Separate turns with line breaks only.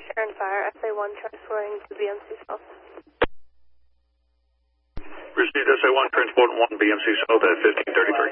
Karen Fire, SA1 transporting to BMC South.
Received SA1 transporting 1 BMC South at 1533.